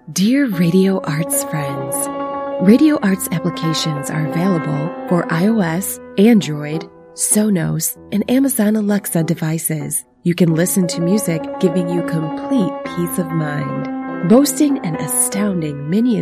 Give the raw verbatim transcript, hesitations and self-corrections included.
Dear Radio Arts friends, Radio Arts applications are available for iOS, Android, Sonos, and Amazon Alexa devices. You can listen to music giving you complete peace of mind. Boasting an astounding mini